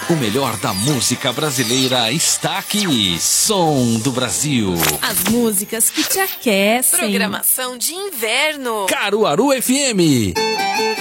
O melhor da música brasileira está aqui. Som do Brasil. As músicas que te aquecem. Programação de inverno. Caruaru FM.